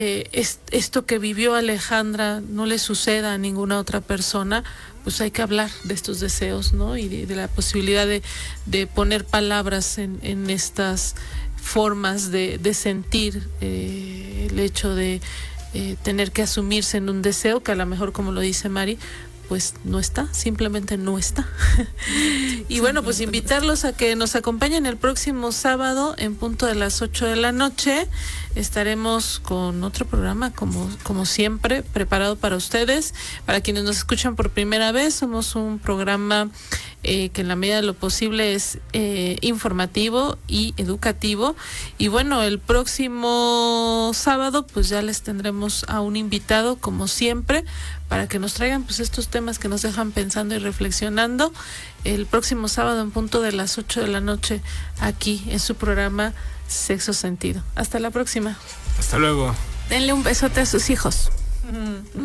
esto que vivió Alejandra no le suceda a ninguna otra persona, pues hay que hablar de estos deseos, ¿no? Y de la posibilidad de poner palabras en estas formas de sentir el hecho de tener que asumirse en un deseo que a lo mejor, como lo dice Mari, pues no está, simplemente no está. Y bueno, pues invitarlos a que nos acompañen el próximo sábado en punto de las 8 de la noche. Estaremos con otro programa, como siempre, preparado para ustedes. Para quienes nos escuchan por primera vez, somos un programa que en la medida de lo posible es informativo y educativo. Y bueno, el próximo sábado pues ya les tendremos a un invitado, como siempre, para que nos traigan pues estos temas que nos dejan pensando y reflexionando. El próximo sábado en punto de las 8 de la noche, aquí en su programa Sexo Sentido. Hasta la próxima. Hasta luego. Denle un besote a sus hijos.